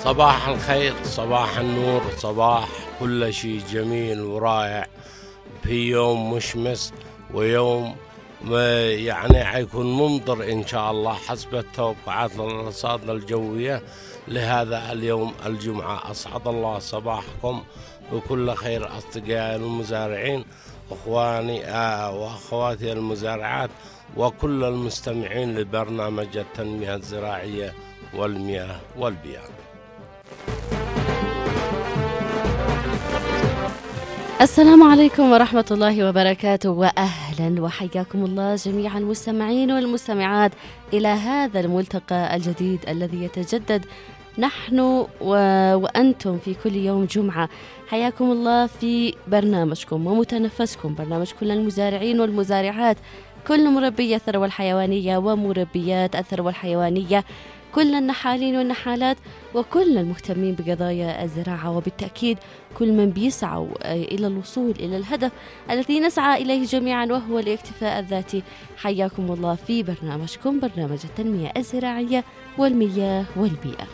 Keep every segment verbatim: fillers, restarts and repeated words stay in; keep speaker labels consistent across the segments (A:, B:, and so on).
A: صباح الخير، صباح النور، صباح كل شيء جميل ورائع في يوم مشمس ويوم ما يعني حيكون ممطر إن شاء الله حسب التوقعات للرصاد الجوية لهذا اليوم الجمعة. أسعد الله صباحكم بكل خير أصدقائي المزارعين، أخواني آه وأخواتي المزارعات، وكل المستمعين لبرنامج التنمية الزراعية والمياه والبيئة.
B: السلام عليكم ورحمة الله وبركاته، وأهلا وحياكم الله جميع المستمعين والمستمعات إلى هذا الملتقى الجديد الذي يتجدد نحن و... وأنتم في كل يوم جمعة. حياكم الله في برنامجكم ومتنفسكم، برنامج كل المزارعين والمزارعات، كل مربي الثروة الحيوانية ومربيات الثروة الحيوانية، كل النحالين والنحالات، وكل المهتمين بقضايا الزراعة، وبالتأكيد كل من بيسعوا إلى الوصول إلى الهدف الذي نسعى إليه جميعا، وهو الاكتفاء الذاتي. حياكم الله في برنامجكم، برنامج التنمية الزراعية والمياه والبيئة.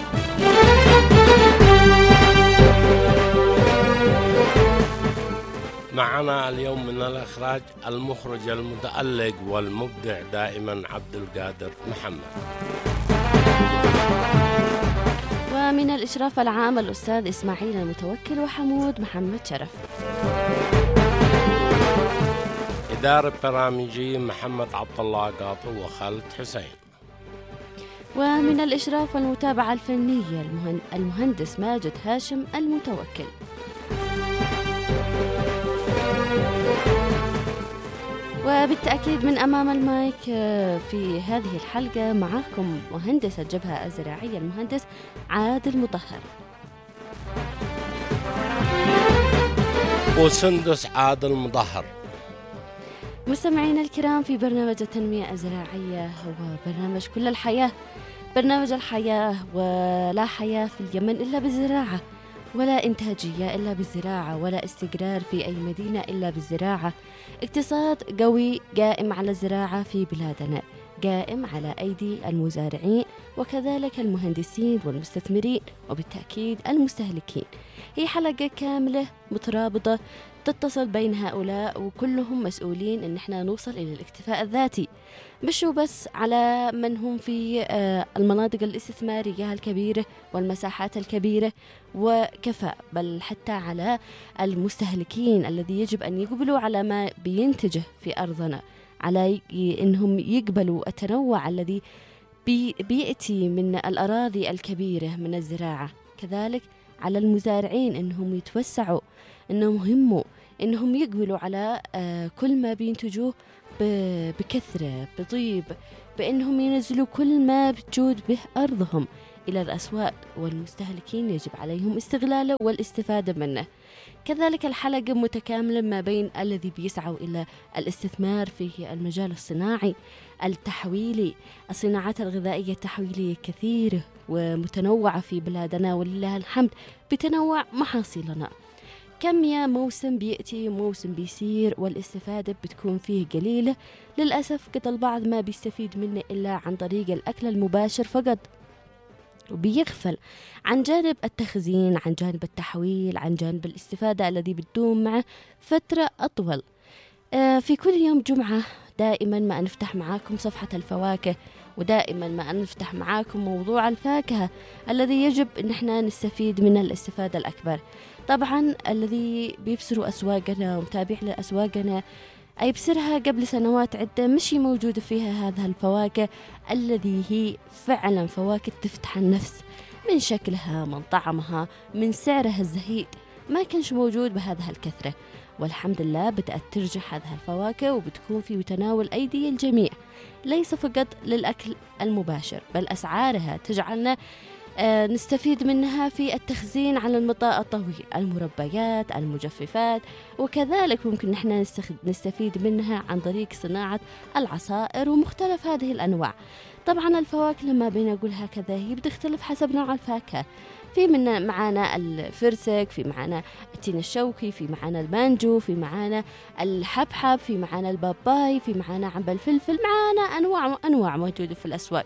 A: معنا اليوم من الإخراج المخرج المتألق والمبدع دائما عبد القادر محمد،
B: ومن الإشراف العام الأستاذ إسماعيل المتوكل وحمود محمد شرف،
A: إدارة برامجي محمد عبد الله قاطو وخالد حسين،
B: ومن الإشراف والمتابعة الفنية المهندس ماجد هاشم المتوكل. وبالتأكيد من أمام المايك في هذه الحلقة معكم مهندس الجبهة الزراعية المهندس عادل مطهر،
A: وسندس عادل مطهر.
B: مستمعينا الكرام، في برنامج التنمية الزراعية هو برنامج كل الحياة، برنامج الحياة، ولا حياة في اليمن إلا بالزراعة، ولا إنتاجية إلا بالزراعة، ولا استقرار في أي مدينة إلا بالزراعة. اقتصاد قوي قائم على الزراعة في بلادنا، قائم على أيدي المزارعين وكذلك المهندسين والمستثمرين وبالتأكيد المستهلكين. هي حلقة كاملة مترابطة تتصل بين هؤلاء، وكلهم مسؤولين إن احنا نوصل إلى الاكتفاء الذاتي، مش بس على من هم في المناطق الاستثمارية الكبيرة والمساحات الكبيرة وكفى، بل حتى على المستهلكين الذي يجب أن يقبلوا على ما بينتجه في أرضنا، على إنهم يقبلوا التنوع الذي بي بيأتي من الأراضي الكبيرة من الزراعة. كذلك على المزارعين إنهم يتوسعوا، إنهم هموا إنهم يقبلوا على كل ما بينتجوه بكثرة بطيب، بأنهم ينزلوا كل ما بتجود به أرضهم إلى الأسواق، والمستهلكين يجب عليهم استغلاله والاستفادة منه. كذلك الحلقة متكاملة ما بين الذي بيسعوا إلى الاستثمار في المجال الصناعي التحويلي. الصناعات الغذائية التحويلية كثيرة ومتنوعة في بلادنا ولله الحمد بتنوع محاصيلنا. كم يا موسم بيأتي موسم بيصير والاستفادة بتكون فيه قليلة للأسف، قد البعض ما بيستفيد منه إلا عن طريق الأكل المباشر فقط، وبيغفل عن جانب التخزين، عن جانب التحويل، عن جانب الاستفادة الذي بتدوم معه فترة أطول. آه في كل يوم جمعة دائما ما نفتح معاكم صفحة الفواكه، ودائما ما نفتح معاكم موضوع الفاكهة الذي يجب أن احنا نستفيد من الاستفادة الأكبر. طبعا الذي بيبصروا أسواقنا ومتابع لأسواقنا أي بسرها قبل سنوات عدة مشي موجودة فيها هذه الفواكه الذي هي فعلا فواكه تفتح النفس، من شكلها، من طعمها، من سعرها الزهيد، ما كانش موجود بهذه الكثرة. والحمد لله بدأت ترجع هذه الفواكه وبتكون في متناول أيدي الجميع، ليس فقط للأكل المباشر، بل أسعارها تجعلنا آه نستفيد منها في التخزين على المدى الطويل، المربيات، المجففات، وكذلك ممكن نحن نستفيد منها عن طريق صناعة العصائر ومختلف هذه الأنواع. طبعا الفواكه لما بين أقول هكذا هي بتختلف حسب نوع الفاكهة، في من معانا الفرسك، في معانا التين الشوكي، في معانا المانجو، في معانا الحبحب، في معانا الباباي، في معانا عنب الفلفل، معانا أنواع أنواع موجودة في الأسواق.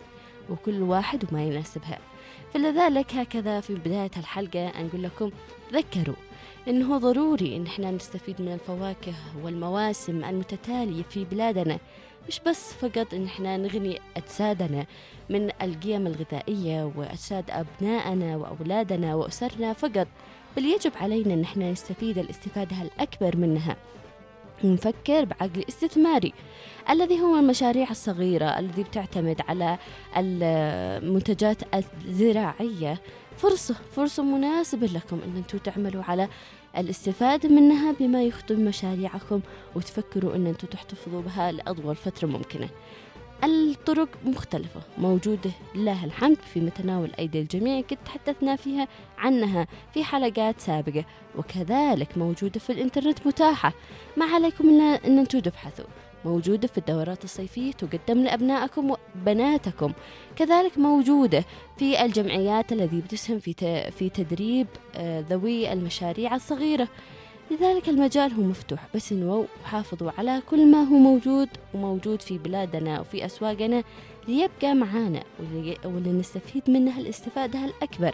B: وكل واحد وما يناسبها. فلذلك هكذا في بداية الحلقة نقول لكم تذكروا إنه ضروري إن إحنا نستفيد من الفواكه والمواسم المتتالية في بلادنا، مش بس فقط إن إحنا نغني أجسادنا من القيم الغذائية وأجساد أبنائنا وأولادنا وأسرنا فقط، بل يجب علينا إن إحنا نستفيد الاستفادة الأكبر منها، ونفكر بعقل استثماري الذي هو المشاريع الصغيرة التي بتعتمد على المنتجات الزراعية. فرصة فرصة مناسبة لكم أن أنتم تعملوا على الاستفادة منها بما يخدم مشاريعكم، وتفكروا أن أنتم تحتفظوا بها لأطول فترة ممكنة. الطرق مختلفة موجودة لله الحمد في متناول أيدي الجميع، قد تحدثنا فيها عنها في حلقات سابقة، وكذلك موجودة في الإنترنت متاحة. ما عليكم إلا أن أنتم تبحثوا. موجودة في الدورات الصيفية تقدم لأبنائكم وبناتكم، كذلك موجودة في الجمعيات التي بتسهم في في تدريب ذوي المشاريع الصغيرة. لذلك المجال هو مفتوح، بس انو حافظوا على كل ما هو موجود وموجود في بلادنا وفي أسواقنا ليبقى معانا ولنستفيد منها الاستفادة الأكبر.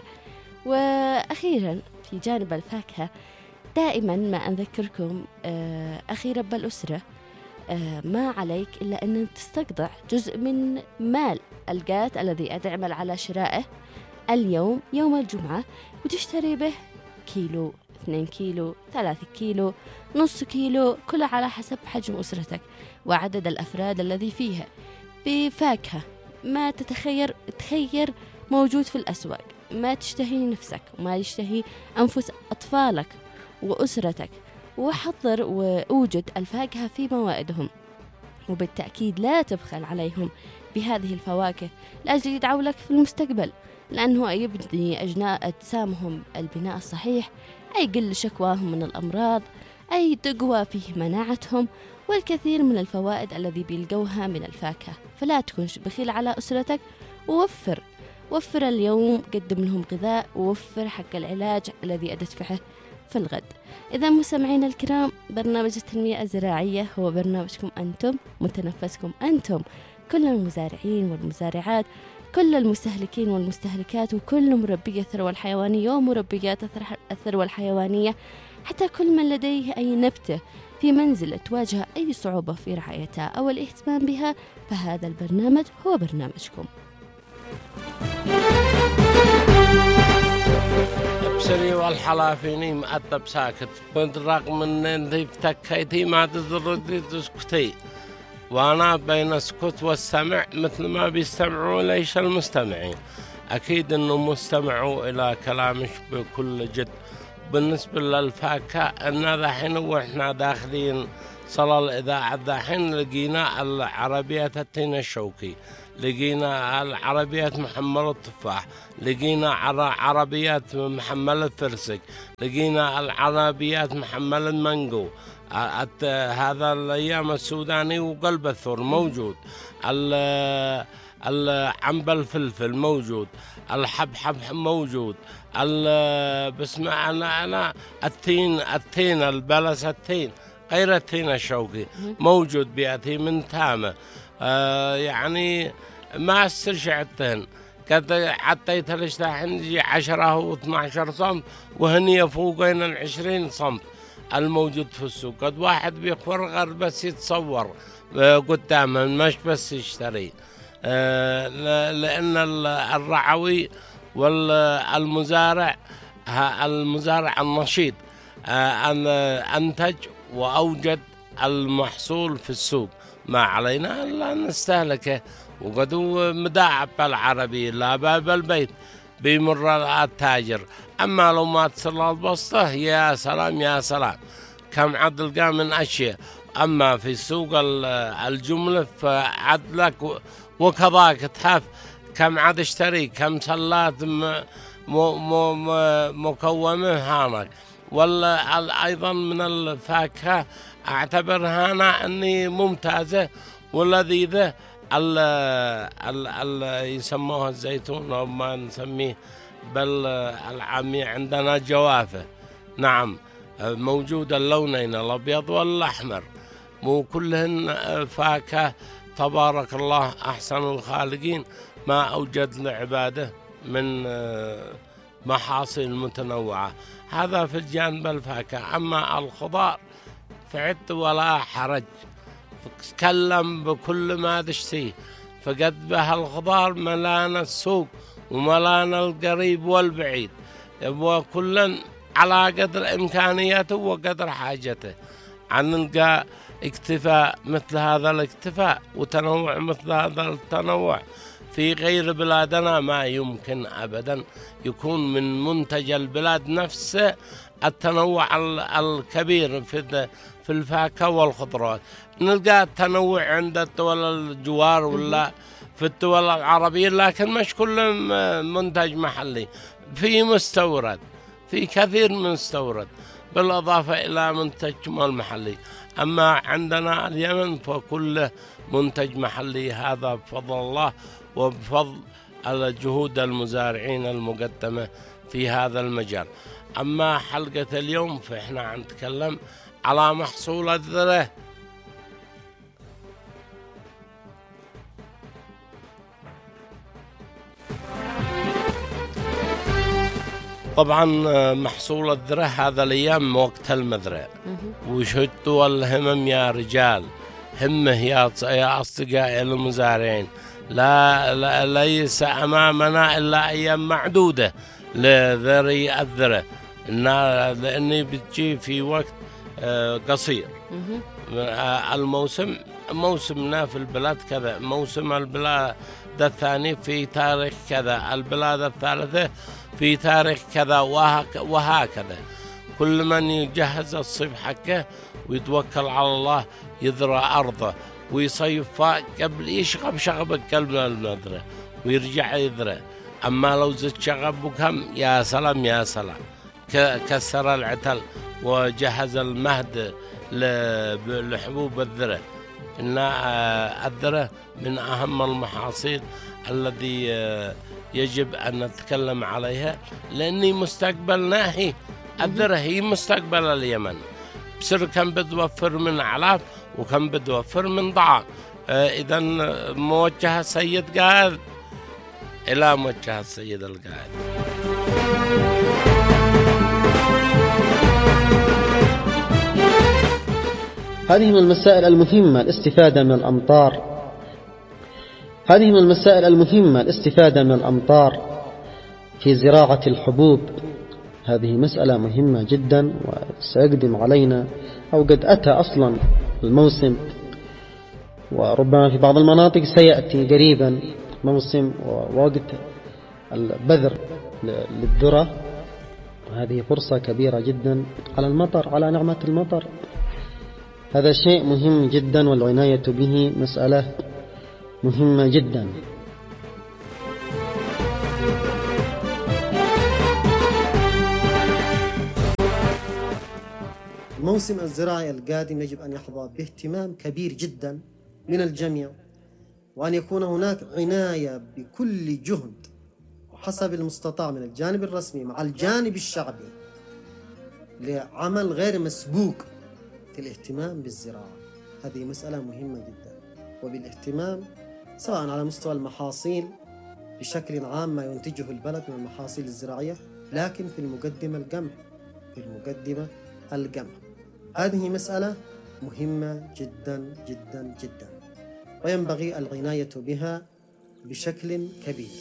B: وأخيرا في جانب الفاكهة دائما ما أذكركم أخيرا بالأسرة، ما عليك إلا أن تستقطع جزء من مال القات الذي أتعمل على شرائه اليوم يوم الجمعة، وتشتري به كيلو، اثنين كيلو، ثلاثة كيلو، نص كيلو، كل على حسب حجم أسرتك وعدد الأفراد الذي فيها، بفاكهة ما تتخير تخير موجود في الأسواق، ما تشتهي نفسك وما يشتهي أنفس أطفالك وأسرتك، وحضر وأوجد الفاكهة في موائدهم، وبالتأكيد لا تبخل عليهم بهذه الفواكه لأجل يدعوا لك في المستقبل، لأنه يبني أجناء أجسامهم البناء الصحيح، أي يقل شكواهم من الأمراض، أي تقوى فيه مناعتهم، والكثير من الفوائد الذي بيلقوها من الفاكهة. فلا تكونش بخيل على أسرتك، ووفر وفر اليوم، قدم لهم غذاء، ووفر حق العلاج الذي أدفعه في الغد. إذا مستمعينا الكرام، برنامج التنمية الزراعية هو برنامجكم أنتم، متنفسكم أنتم، كل المزارعين والمزارعات، كل المستهلكين والمستهلكات، وكل مربي الثروة الحيوانية ومربيات الثروة الحيوانية، حتى كل من لديه أي نبتة في منزل تواجه أي صعوبة في رعايتها أو الاهتمام بها، فهذا البرنامج هو برنامجكم.
A: ابسري والحلافيني مؤدب ساكت، بالرغم من انتي افتكيتي ما تزردي تسكتي، وانا بين اسكت والسمع مثل ما بيستمعوا ليش المستمعين. اكيد انه مستمعوا الى كلامش بكل جد. بالنسبه للفاكهه ان ذحين واحنا داخلين صلاه الاذاعه ذحين لقينا العربيه التين الشوكي، لقينا العربيات محملة التفاح، لقينا عربيات محملة الفرسك، لقينا العربيات محملة المانجو، هذا الأيام السوداني وقلب الثور موجود، العنب الفلفل موجود، الحبحب موجود، بسمع أنا أنا التين التين البلس التين غير التين الشوكي موجود بيأتي من تامة. آه يعني ما استرجع التين قد عطيت الاشتاح عندي عشرة واثنى عشر صمت، وهني فوقين العشرين صمت الموجود في السوق. قد واحد بيخورغر بس يتصور آه قدامه، مش بس يشتري، آه لأن الرعوي والمزارع المزارع النشيط آه أنتج وأوجد المحصول في السوق، ما علينا إلا نستهلكه. وقد مداعب العربي لا باب البيت بيمر التاجر، أما لو ما تصل البسطة يا سلام يا سلام كم عدل قام من أشياء. أما في سوق الجملة فعدلك وكذاك تحف كم عد اشتري كم سلات مكومة هانك. ولا أيضا من الفاكهة أعتبرها أنا أني ممتازة ولذيذة، ال ال ال يسموها الزيتون أو ما نسميه بالعامية عندنا جوافة. نعم موجود اللونين الأبيض والأحمر، مو كلهن فاكهة تبارك الله أحسن الخالقين، ما أوجد لعباده من محاصيل متنوعة. هذا في الجانب الفاكهة. أما الخضار فعد ولا حرج، تكلم بكل ما تشتيه، فقد به الخضار ملانا السوق وملانا القريب والبعيد، وكلا على قدر إمكانياته وقدر حاجته. عن نلقى اكتفاء مثل هذا الاكتفاء وتنوع مثل هذا التنوع في غير بلادنا ما يمكن أبدا يكون من منتج البلاد نفسه التنوع الكبير في في الفاكهة والخضروات. نلقى التنوع عند الدول الجوار ولا في الدول العربية، لكن مش كل منتج محلي، في مستورد، في كثير من مستورد بالإضافة إلى منتجهم المحلي. أما عندنا اليمن فكل منتج محلي، هذا بفضل الله وبفضل الجهود المزارعين المقدمة في هذا المجال. أما حلقة اليوم فإحنا نتكلم على محصول الذرة. طبعا محصول الذرة هذا الأيام وقت المذرة، وشدوا الهمم يا رجال، همه يا يا أصدقائي المزارعين. لا, لا ليس أمامنا إلا أيام معدودة لذري الذرة، لأني بتجي في وقت قصير. الموسم موسمنا في البلاد كذا، موسم البلاد الثاني في تاريخ كذا، البلاد الثالثة في تاريخ كذا، وهكذا. كل من يجهز الصيف حقه ويتوكل على الله يذرى أرضه ويصيف قبل يشغب شغب قلب المذرة ويرجع يذرى. أما لو زدت شغب وكم يا سلام يا سلام، كسر العتل وجهز المهد لحبوب الذرة. إن الذرة من أهم المحاصيل الذي يجب أن نتكلم عليها، لأني مستقبلنا هي الذرة، هي مستقبل اليمن. بصير كم بتوفر من أعلاف وكم بتوفر من ضعاف. إذا موجه السيد قائد إلى موجه السيد القائد.
C: هذه من المسائل المهمة الاستفادة من الأمطار. هذه من المسائل المهمة الاستفادة من الأمطار في زراعة الحبوب. هذه مسألة مهمة جدا وسيقدم علينا، أو قد أتى أصلا الموسم، وربما في بعض المناطق سيأتي قريبا موسم ووقت البذر للذرة. هذه فرصة كبيرة جدا على المطر، على نعمة المطر. هذا شيء مهم جدا، والعناية به مسألة مهمة جدا.
D: الموسم الزراعي القادم يجب أن يحظى باهتمام كبير جدا من الجميع، وأن يكون هناك عناية بكل جهد وحسب المستطاع من الجانب الرسمي مع الجانب الشعبي لعمل غير مسبوق في الاهتمام بالزراعة. هذه مسألة مهمة جدا، وبالاهتمام سواء على مستوى المحاصيل بشكل عام ما ينتجه البلد من المحاصيل الزراعية، لكن في المقدمة القمح، في المقدمة القمح. هذه مسألة مهمة جدا جدا جدا، وينبغي العناية بها بشكل كبير.